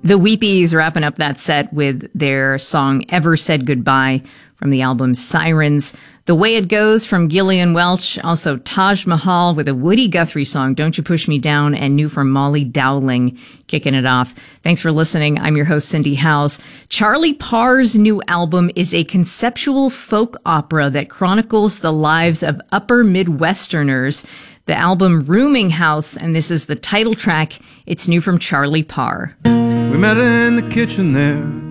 The Weepies wrapping up that set with their song Ever Said Goodbye from the album Sirens. The Way It Goes from Gillian Welch. Also Taj Mahal with a Woody Guthrie song, Don't You Push Me Down, and new from Molly Dowling, kicking it off. Thanks for listening. I'm your host, Cindy Howes. Charlie Parr's new album is a conceptual folk opera that chronicles the lives of upper Midwesterners. The album Rooming House, and this is the title track. It's new from Charlie Parr. We met in the kitchen there